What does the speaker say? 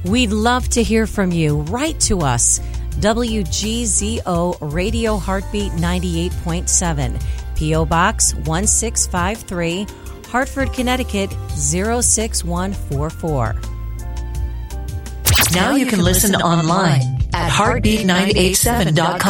We'd love to hear from you. Write to us. WGZO Radio Heartbeat 98.7, P.O. Box 1653, Hartford, Connecticut 06144. Now you can listen online at heartbeat987.com.